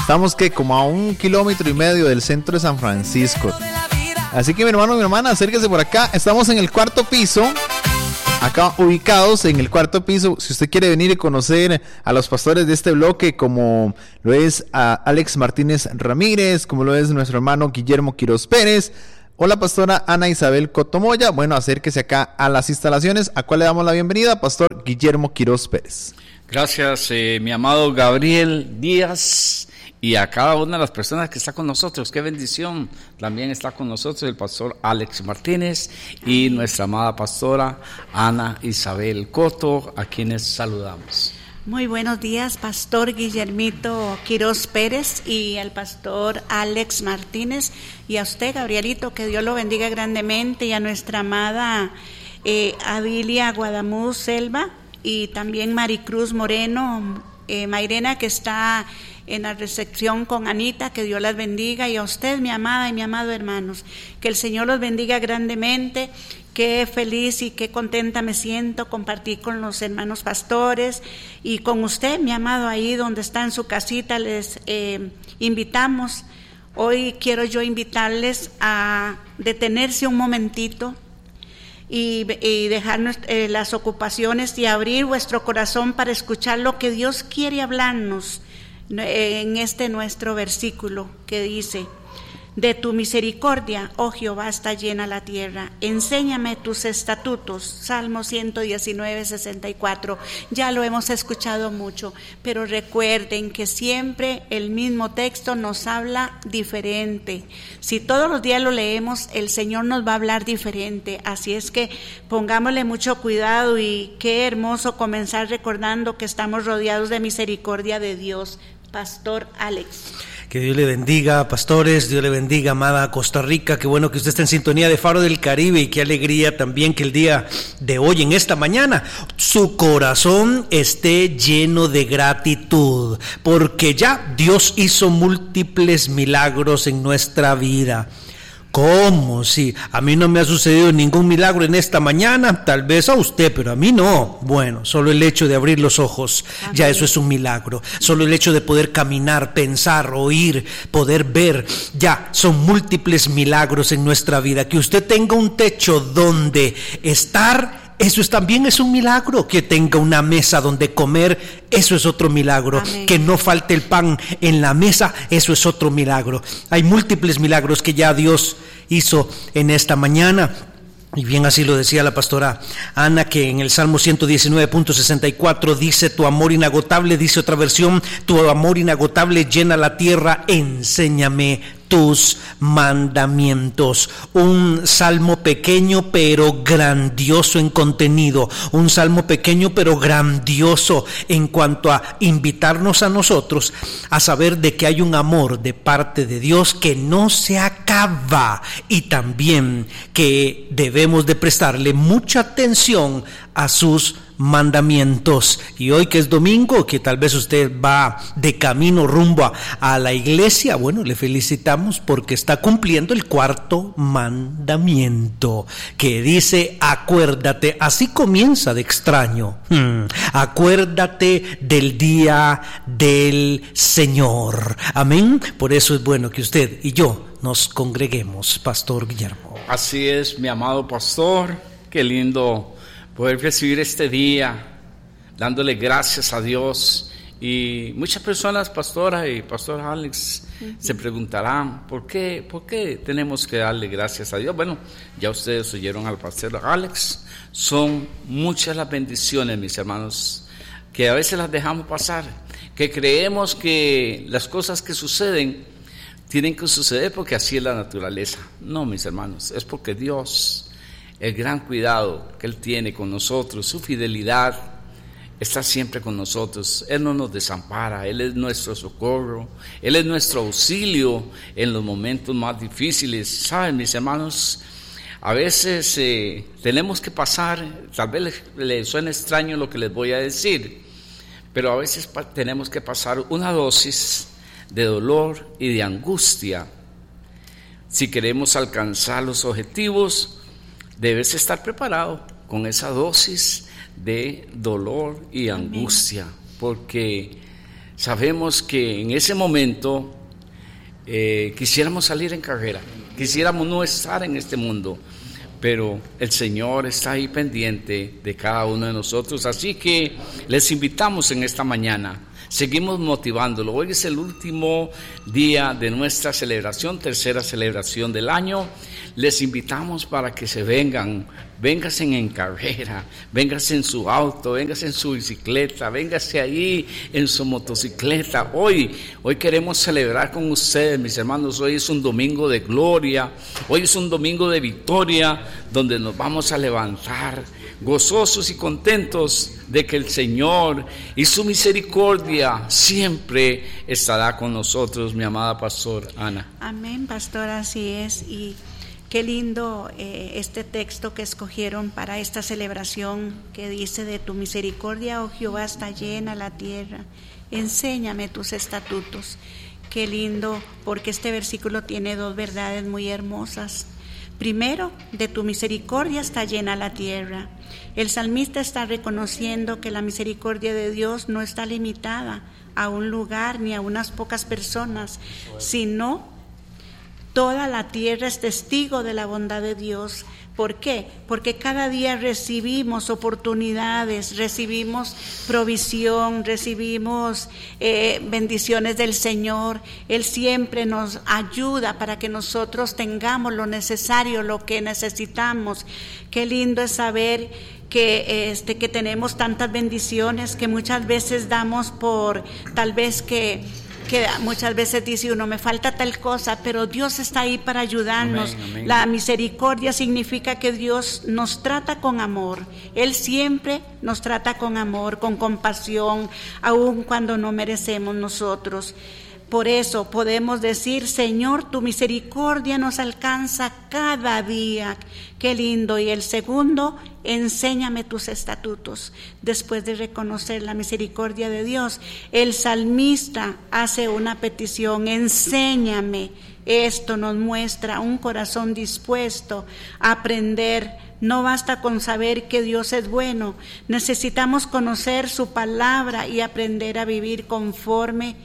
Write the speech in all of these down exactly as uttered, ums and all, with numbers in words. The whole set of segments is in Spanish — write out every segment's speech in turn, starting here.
Estamos que como a un kilómetro y medio del centro de San Francisco. Así que mi hermano, mi hermana, acérquese por acá. Estamos en el cuarto piso. Acá ubicados en el cuarto piso. Si usted quiere venir y conocer a los pastores de este bloque, como lo es a Alex Martínez Ramírez, como lo es nuestro hermano Guillermo Quiroz Pérez, o la pastora Ana Isabel Cotomoya, bueno, acérquese acá a las instalaciones. ¿A cuál le damos la bienvenida? Pastor Guillermo Quiroz Pérez. Gracias, eh, mi amado Gabriel Díaz, y a cada una de las personas que está con nosotros. Qué bendición. También está con nosotros el pastor Alex Martínez y nuestra amada pastora Ana Isabel Coto, a quienes saludamos. Muy buenos días, pastor Guillermito Quiroz Pérez y al pastor Alex Martínez, y a usted, Gabrielito, que Dios lo bendiga grandemente, y a nuestra amada eh, Avilia Guadamuz Selva, y también Maricruz Moreno, eh, Mairena, que está en la recepción con Anita, que Dios las bendiga, y a usted, mi amada y mi amado hermanos, que el Señor los bendiga grandemente. Qué feliz y qué contenta me siento compartir con los hermanos pastores y con usted, mi amado, ahí donde está en su casita. Les eh, invitamos, hoy quiero yo invitarles a detenerse un momentito y, y dejar eh, las ocupaciones y abrir vuestro corazón para escuchar lo que Dios quiere hablarnos en este nuestro versículo que dice: de tu misericordia, oh Jehová, está llena la tierra. Enséñame tus estatutos. Salmo ciento diecinueve, sesenta y cuatro. Ya lo hemos escuchado mucho, pero recuerden que siempre el mismo texto nos habla diferente. Si todos los días lo leemos, el Señor nos va a hablar diferente. Así es que pongámosle mucho cuidado, y qué hermoso comenzar recordando que estamos rodeados de misericordia de Dios. Pastor Alex. Que Dios le bendiga, pastores, Dios le bendiga, amada Costa Rica. Qué bueno que usted está en sintonía de Faro del Caribe, y qué alegría también que el día de hoy, en esta mañana, su corazón esté lleno de gratitud, porque ya Dios hizo múltiples milagros en nuestra vida. ¿Cómo? Si a mí no me ha sucedido ningún milagro en esta mañana, tal vez a usted, pero a mí no. Bueno, solo el hecho de abrir los ojos, amén, ya eso es un milagro. Solo el hecho de poder caminar, pensar, oír, poder ver, ya son múltiples milagros en nuestra vida. Que usted tenga un techo donde estar, eso es, también es un milagro. Que tenga una mesa donde comer, eso es otro milagro. Amén. Que no falte el pan en la mesa, eso es otro milagro. Hay múltiples milagros que ya Dios hizo en esta mañana. Y bien así lo decía la pastora Ana, que en el Salmo ciento diecinueve, sesenta y cuatro dice: tu amor inagotable, dice otra versión, tu amor inagotable llena la tierra, enséñame tus mandamientos. Un salmo pequeño pero grandioso en contenido, un salmo pequeño pero grandioso en cuanto a invitarnos a nosotros a saber de que hay un amor de parte de Dios que no se acaba, y también que debemos de prestarle mucha atención a sus mandamientos. Y hoy, que es domingo, que tal vez usted va de camino rumbo a, a la iglesia, bueno, le felicitamos porque está cumpliendo el cuarto mandamiento, que dice: acuérdate. Así comienza de extraño. Hmm. Acuérdate del día del Señor. Amén. Por eso es bueno que usted y yo nos congreguemos, Pastor Guillermo. Así es, mi amado pastor. Qué lindo poder recibir este día dándole gracias a Dios. Y muchas personas, pastora y pastor Alex, uh-huh, se preguntarán ¿por qué, por qué tenemos que darle gracias a Dios? Bueno, ya ustedes oyeron al pastor Alex. Son muchas las bendiciones, mis hermanos, que a veces las dejamos pasar, que creemos que las cosas que suceden tienen que suceder porque así es la naturaleza. No, mis hermanos, es porque Dios, el gran cuidado que Él tiene con nosotros, su fidelidad, está siempre con nosotros. Él no nos desampara, Él es nuestro socorro, Él es nuestro auxilio en los momentos más difíciles. Saben, mis hermanos, a veces eh, tenemos que pasar, tal vez les, les suene extraño lo que les voy a decir, pero a veces pa- tenemos que pasar una dosis de dolor y de angustia. Si queremos alcanzar los objetivos, debes estar preparado con esa dosis de dolor y angustia, porque sabemos que en ese momento eh, quisiéramos salir en carrera, quisiéramos no estar en este mundo, pero el Señor está ahí pendiente de cada uno de nosotros. Así que les invitamos en esta mañana, seguimos motivándolo. Hoy es el último día de nuestra celebración, tercera celebración del año. Les invitamos para que se vengan, véngase en carrera, véngase en su auto, véngase en su bicicleta, véngase ahí en su motocicleta. Hoy, hoy queremos celebrar con ustedes, mis hermanos. Hoy es un domingo de gloria, hoy es un domingo de victoria, donde nos vamos a levantar gozosos y contentos de que el Señor y su misericordia siempre estará con nosotros, mi amada pastor Ana. Amén, pastor, así es. Y qué lindo eh, este texto que escogieron para esta celebración, que dice: de tu misericordia, oh Jehová, está llena la tierra, enséñame tus estatutos. Qué lindo, porque este versículo tiene dos verdades muy hermosas. Primero, de tu misericordia está llena la tierra. El salmista está reconociendo que la misericordia de Dios no está limitada a un lugar ni a unas pocas personas, sino toda la tierra es testigo de la bondad de Dios. ¿Por qué? Porque cada día recibimos oportunidades, recibimos provisión, recibimos eh, bendiciones del Señor. Él siempre nos ayuda para que nosotros tengamos lo necesario, lo que necesitamos. Qué lindo es saber que, este, que tenemos tantas bendiciones que muchas veces damos por tal vez que... que muchas veces dice uno, me falta tal cosa, pero Dios está ahí para ayudarnos. Amén, amén. La misericordia significa que Dios nos trata con amor. Él siempre nos trata con amor, con compasión, aun cuando no merecemos nosotros. Por eso podemos decir: Señor, tu misericordia nos alcanza cada día. Qué lindo. Y el segundo, enséñame tus estatutos. Después de reconocer la misericordia de Dios, el salmista hace una petición: enséñame. Esto nos muestra un corazón dispuesto a aprender. No basta con saber que Dios es bueno, necesitamos conocer su palabra y aprender a vivir conforme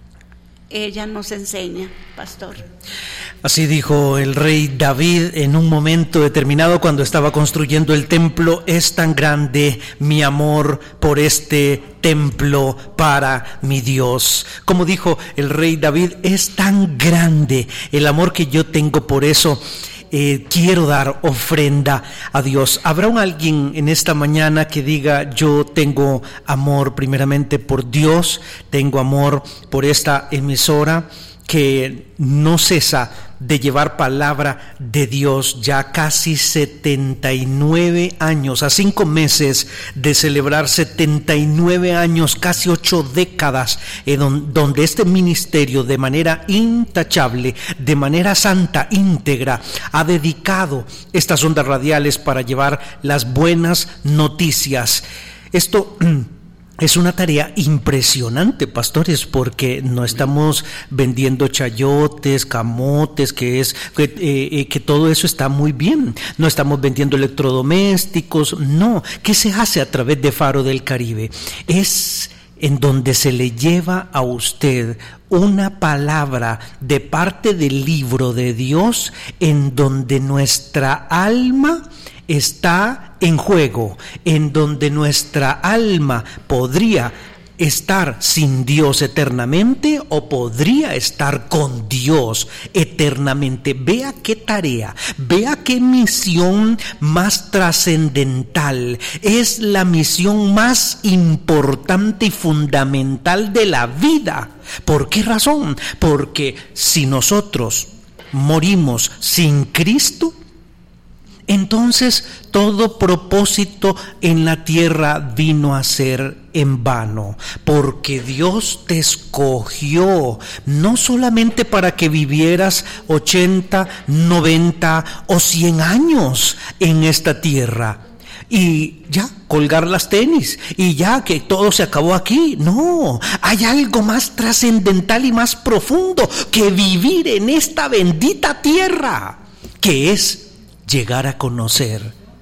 ella nos enseña, pastor. Así dijo el rey David en un momento determinado cuando estaba construyendo el templo: es tan grande mi amor por este templo para mi Dios. Como dijo el rey David, es tan grande el amor que yo tengo, por eso Eh, quiero dar ofrenda a Dios. ¿Habrá un alguien en esta mañana que diga: yo tengo amor primeramente por Dios, tengo amor por esta emisora que no cesa de llevar palabra de Dios ya casi setenta y nueve años, a cinco meses de celebrar setenta y nueve años, casi ocho décadas, eh, don, donde este ministerio de manera intachable, de manera santa, íntegra, ha dedicado estas ondas radiales para llevar las buenas noticias. Esto es una tarea impresionante, pastores, porque no estamos vendiendo chayotes, camotes, que es que, eh, que todo eso está muy bien. No estamos vendiendo electrodomésticos, no. ¿Qué se hace a través de Faro del Caribe? Es en donde se le lleva a usted una palabra de parte del libro de Dios, en donde nuestra alma está en juego, en donde nuestra alma podría estar sin Dios eternamente o podría estar con Dios eternamente. Vea qué tarea, vea qué misión más trascendental. Es la misión más importante y fundamental de la vida. ¿Por qué razón? Porque si nosotros morimos sin Cristo, entonces todo propósito en la tierra vino a ser en vano, porque Dios te escogió no solamente para que vivieras ochenta, noventa o cien años en esta tierra y ya colgar las tenis y ya que todo se acabó aquí. No, hay algo más trascendental y más profundo que vivir en esta bendita tierra, que es llegar a conocer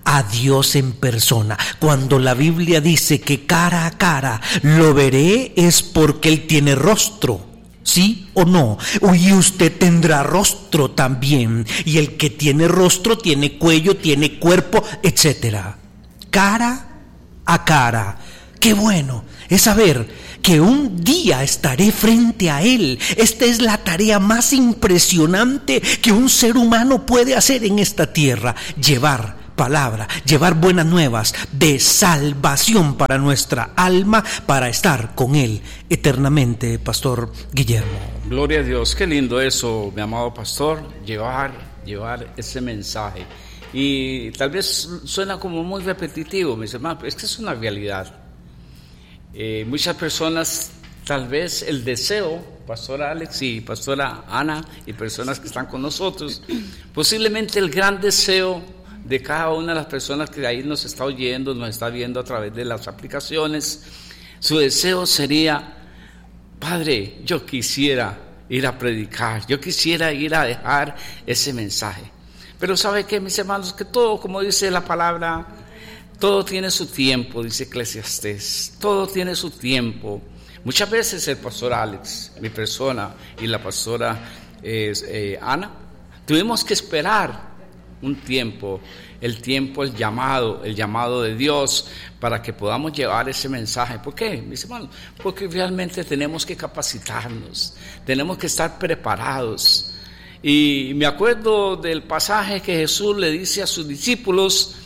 a Dios en persona. Cuando la Biblia dice que cara a cara lo veré, es porque Él tiene rostro. ¿Sí o no? Y usted tendrá rostro también. Y el que tiene rostro tiene cuello, tiene cuerpo, etcétera. Cara a cara. Qué bueno es saber que un día estaré frente a Él. Esta es la tarea más impresionante que un ser humano puede hacer en esta tierra: llevar palabra, llevar buenas nuevas de salvación para nuestra alma, para estar con Él eternamente, Pastor Guillermo. Gloria a Dios, qué lindo eso, mi amado pastor, llevar, llevar ese mensaje. Y tal vez suena como muy repetitivo, mis hermanos, pero es que es una realidad. Eh, muchas personas, tal vez el deseo, Pastor Alex y Pastora Ana y personas que están con nosotros, posiblemente el gran deseo de cada una de las personas que ahí nos está oyendo, nos está viendo a través de las aplicaciones, su deseo sería: Padre, yo quisiera ir a predicar, yo quisiera ir a dejar ese mensaje. Pero ¿sabe qué, mis hermanos? Que todo, como dice la palabra, todo tiene su tiempo, dice Eclesiastés, todo tiene su tiempo. Muchas veces el pastor Alex, mi persona, y la pastora eh, eh, Ana, tuvimos que esperar un tiempo, el tiempo, el llamado, el llamado de Dios para que podamos llevar ese mensaje. ¿Por qué, mis hermanos? Porque realmente tenemos que capacitarnos, tenemos que estar preparados. Y me acuerdo del pasaje que Jesús le dice a sus discípulos: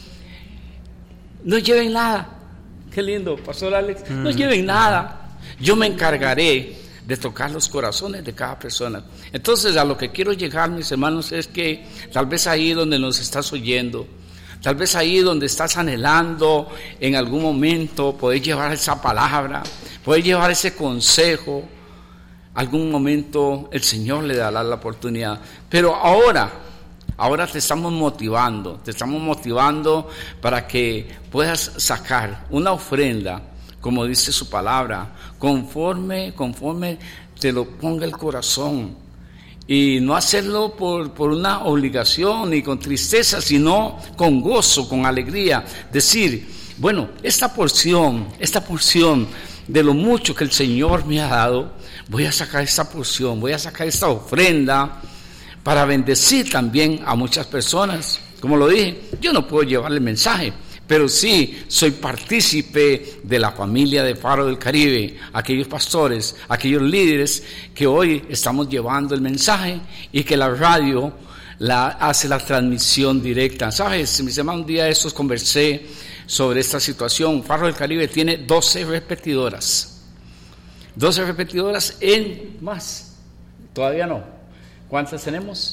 no lleven nada. Qué lindo, Pastor Alex, mm. no lleven nada, yo me encargaré de tocar los corazones de cada persona. Entonces, a lo que quiero llegar, mis hermanos, es que tal vez ahí donde nos estás oyendo, tal vez ahí donde estás anhelando en algún momento poder llevar esa palabra, poder llevar ese consejo, algún momento el Señor le dará la oportunidad. Pero ahora, ahora te estamos motivando, te estamos motivando para que puedas sacar una ofrenda, como dice su palabra, conforme, conforme te lo ponga el corazón. Y no hacerlo por, por una obligación ni con tristeza, sino con gozo, con alegría. Decir, bueno, esta porción, esta porción de lo mucho que el Señor me ha dado, voy a sacar esta porción, voy a sacar esta ofrenda para bendecir también a muchas personas. Como lo dije, yo no puedo llevarle el mensaje, pero sí soy partícipe de la familia de Faro del Caribe, aquellos pastores, aquellos líderes que hoy estamos llevando el mensaje y que la radio la hace la transmisión directa. ¿Sabes? Mis hermanos, un día de estos conversé sobre esta situación. Faro del Caribe tiene doce repetidoras. doce repetidoras en más. Todavía no. ¿Cuántas tenemos?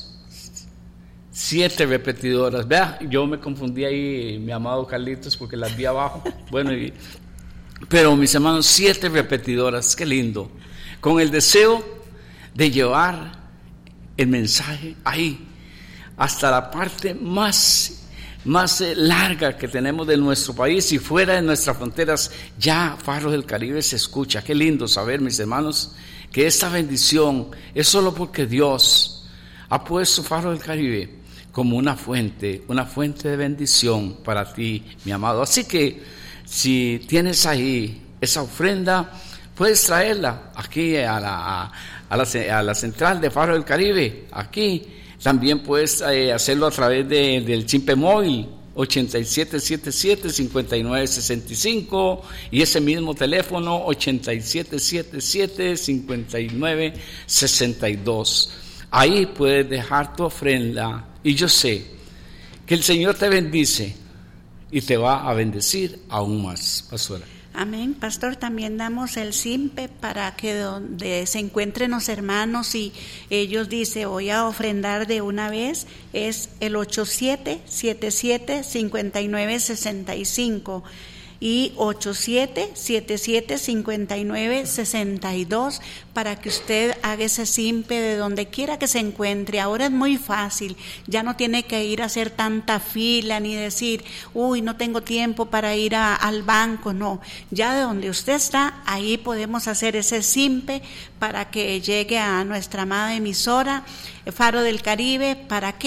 Siete repetidoras. Vea, yo me confundí ahí, mi amado Carlitos, porque las vi abajo. Bueno, y, pero mis hermanos, siete repetidoras, qué lindo. Con el deseo de llevar el mensaje ahí, hasta la parte más, más eh, larga que tenemos de nuestro país y fuera de nuestras fronteras. Ya Faro del Caribe se escucha. Qué lindo saber, mis hermanos, que esta bendición es solo porque Dios ha puesto Faro del Caribe como una fuente, una fuente de bendición para ti, mi amado. Así que si tienes ahí esa ofrenda, puedes traerla aquí a la, a la, a la central de Faro del Caribe, aquí. También puedes eh, hacerlo a través de, del Simpe Móvil, ochenta y siete setenta y siete, cincuenta y nueve sesenta y cinco, y ese mismo teléfono, ochenta y siete setenta y siete, cincuenta y nueve sesenta y dos. Ahí puedes dejar tu ofrenda. Y yo sé que el Señor te bendice y te va a bendecir aún más, pastora. Amén, pastor. También damos el Simpe para que donde se encuentren los hermanos y ellos dicen voy a ofrendar de una vez, es el ocho siete siete siete, cincuenta y nueve sesenta y cinco y ocho siete siete siete, cincuenta y nueve sesenta y dos para que usted haga ese Simpe de donde quiera que se encuentre. Ahora es muy fácil, ya no tiene que ir a hacer tanta fila ni decir, uy, no tengo tiempo para ir a, al banco. No, ya de donde usted está, ahí podemos hacer ese Simpe para que llegue a nuestra amada emisora Faro del Caribe. ¿Para qué?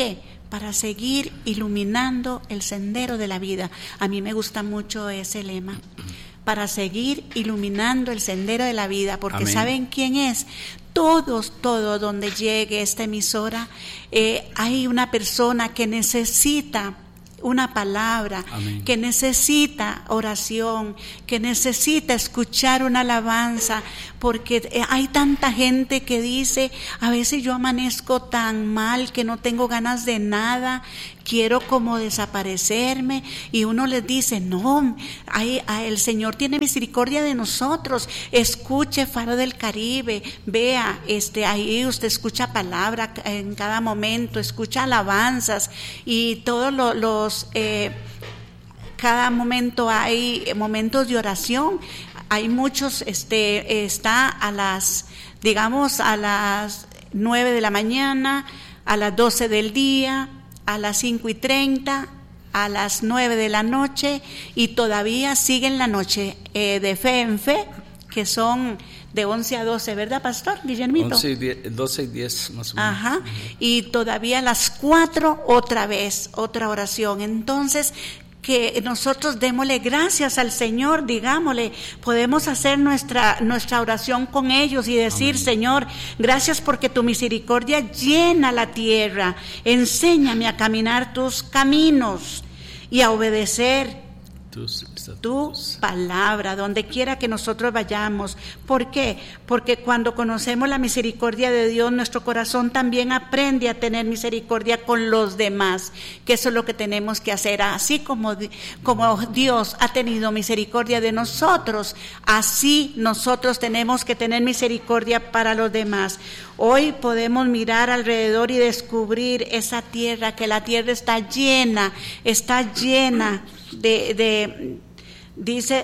para seguir iluminando el sendero de la vida. A mí me gusta mucho ese lema, para seguir iluminando el sendero de la vida, porque Amén. ¿Saben quién es? Todos, todo donde llegue esta emisora, eh, hay una persona que necesita una palabra, Amén. Que necesita oración, que necesita escuchar una alabanza, porque hay tanta gente que dice, a veces yo amanezco tan mal que no tengo ganas de nada, quiero como desaparecerme, y uno les dice, no, hay, hay, el Señor tiene misericordia de nosotros, escuche Faro del Caribe, vea, este, ahí usted escucha palabra en cada momento, escucha alabanzas, y todos los, los eh, cada momento hay momentos de oración, hay muchos, este, está a las, digamos, a las nueve de la mañana, a las doce del día, a las cinco y treinta, a las nueve de la noche, y todavía siguen la noche eh, de fe en fe, que son de once a doce, ¿verdad, Pastor Guillermito? once y diez, doce y diez más o menos. Ajá, y todavía a las cuatro otra vez, otra oración. Entonces, que nosotros démosle gracias al Señor, digámosle, podemos hacer nuestra, nuestra oración con ellos y decir, Amén. Señor, gracias porque tu misericordia llena la tierra, enséñame a caminar tus caminos y a obedecer Tus, tu palabra, donde quiera que nosotros vayamos. ¿Por qué? Porque cuando conocemos la misericordia de Dios, nuestro corazón también aprende a tener misericordia con los demás, que eso es lo que tenemos que hacer. Así como, como Dios ha tenido misericordia de nosotros, así nosotros tenemos que tener misericordia para los demás. Hoy podemos mirar alrededor y descubrir esa tierra, que la tierra está llena, está llena de, de dice,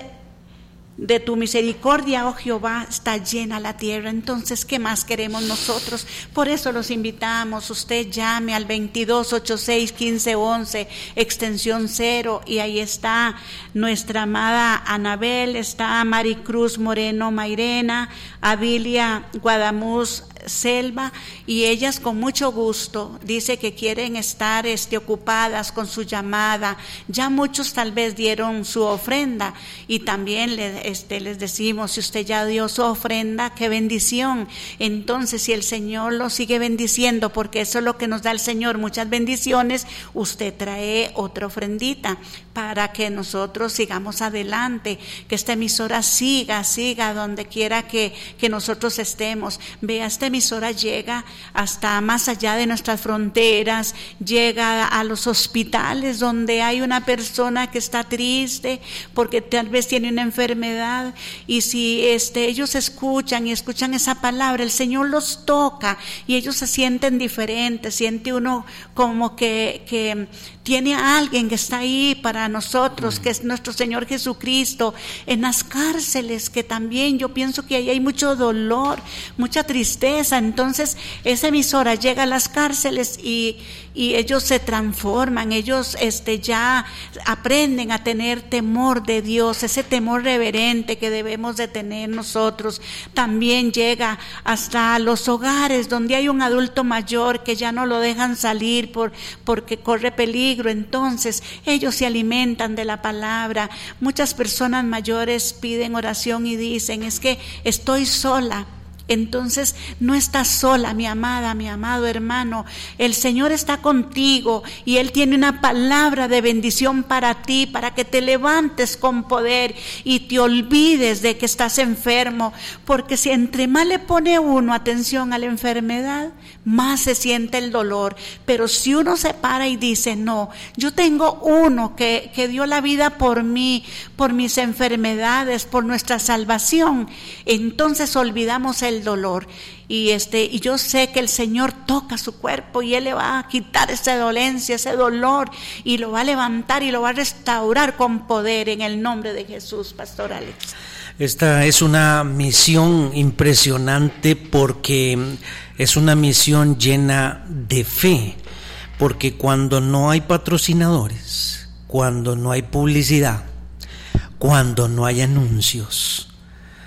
de tu misericordia, oh Jehová, está llena la tierra. Entonces, ¿qué más queremos nosotros? Por eso los invitamos, usted llame al veintidós ochenta y seis quince once, extensión cero, y ahí está nuestra amada Anabel, está Maricruz Moreno Mairena, Avilia Guadamuz Selva, y ellas con mucho gusto dice que quieren estar este, ocupadas con su llamada. Ya muchos tal vez dieron su ofrenda, y también le, este, les decimos, si usted ya dio su ofrenda, qué bendición. Entonces, si el Señor lo sigue bendiciendo, porque eso es lo que nos da el Señor, muchas bendiciones, usted trae otra ofrendita para que nosotros sigamos adelante, que esta emisora siga, siga donde quiera que, que nosotros estemos. Vea, esta emisora llega hasta más allá de nuestras fronteras, llega a los hospitales donde hay una persona que está triste porque tal vez tiene una enfermedad, y si este, ellos escuchan y escuchan esa palabra, el Señor los toca y ellos se sienten diferentes, siente uno como que, que tiene a alguien que está ahí para nosotros, que es nuestro Señor Jesucristo. En las cárceles, que también yo pienso que ahí hay mucho dolor, mucha tristeza, entonces esa emisora llega a las cárceles y, y ellos se transforman, ellos este, ya aprenden a tener temor de Dios, ese temor reverente que debemos de tener nosotros. También llega hasta los hogares donde hay un adulto mayor que ya no lo dejan salir por, porque corre peligro. Entonces ellos se alimentan de la palabra. Muchas personas mayores piden oración y dicen, es que estoy sola. Entonces no estás sola, mi amada, mi amado hermano. El Señor está contigo y Él tiene una palabra de bendición para ti, para que te levantes con poder y te olvides de que estás enfermo, porque si entre más le pone uno atención a la enfermedad, más se siente el dolor. Pero si uno se para y dice, no, yo tengo uno que, que dio la vida por mí, por mis enfermedades, por nuestra salvación, entonces olvidamos el dolor. Y este y yo sé que el Señor toca su cuerpo y Él le va a quitar esa dolencia, ese dolor, y lo va a levantar y lo va a restaurar con poder en el nombre de Jesús, Pastor Alex. Esta es una misión impresionante porque es una misión llena de fe, porque cuando no hay patrocinadores, cuando no hay publicidad, cuando no hay anuncios,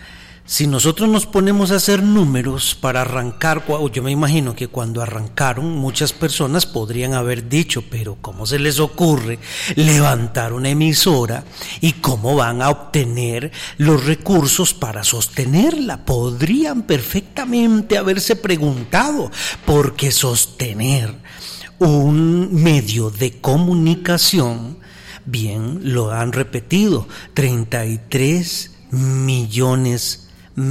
Si nosotros nos ponemos a hacer números para arrancar, yo me imagino que cuando arrancaron muchas personas podrían haber dicho, pero ¿cómo se les ocurre levantar una emisora y cómo van a obtener los recursos para sostenerla? Podrían perfectamente haberse preguntado, porque sostener un medio de comunicación, bien, lo han repetido, treinta y tres millones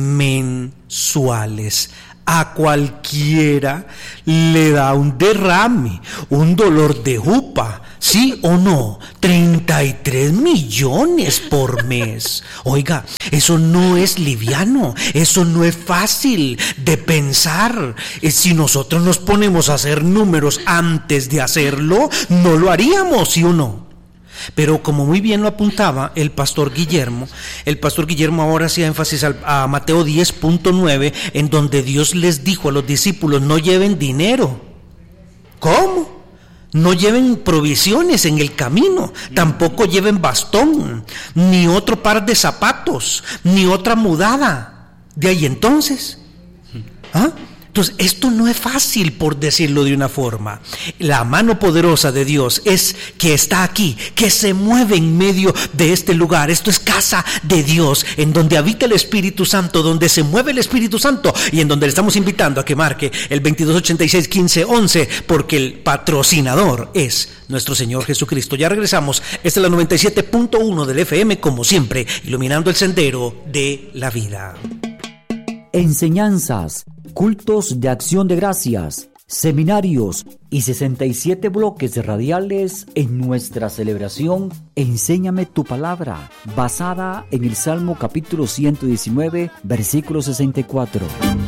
mensuales. A cualquiera le da un derrame, un dolor de jupa, ¿sí o no? treinta y tres millones por mes. Oiga, eso no es liviano, eso no es fácil de pensar. Si nosotros nos ponemos a hacer números antes de hacerlo, no lo haríamos, ¿sí o no? Pero como muy bien lo apuntaba el pastor Guillermo, el pastor Guillermo ahora hacía énfasis a Mateo diez punto nueve, en donde Dios les dijo a los discípulos: no lleven dinero. ¿Cómo? No lleven provisiones en el camino, tampoco lleven bastón, ni otro par de zapatos, ni otra mudada. De ahí entonces, ¿ah? Entonces, esto no es fácil, por decirlo de una forma. La mano poderosa de Dios es que está aquí, que se mueve en medio de este lugar. Esto es casa de Dios, en donde habita el Espíritu Santo, donde se mueve el Espíritu Santo, y en donde le estamos invitando a que marque el veintidós ochenta y seis quince once, porque el patrocinador es nuestro Señor Jesucristo. Ya regresamos. Esta es la noventa y siete punto uno del F M, como siempre, iluminando el sendero de la vida. Enseñanzas, cultos de acción de gracias, seminarios y sesenta y siete bloques radiales en nuestra celebración Enséñame tu palabra, basada en el Salmo capítulo ciento diecinueve, versículo sesenta y cuatro.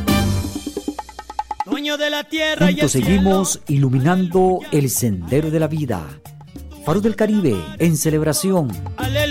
Dueño de la tierra y el Juntos seguimos cielo, iluminando el sendero de la vida. Faro del Caribe en celebración. aleluya.